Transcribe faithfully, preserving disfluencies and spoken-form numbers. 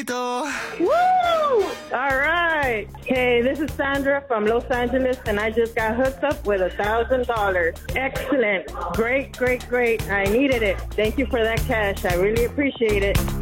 Woo! All right. Hey, this is Sandra from Los Angeles, and I just got hooked up with a thousand dollars. Excellent. Great, great, great. I needed it. Thank you for that cash. I really appreciate it.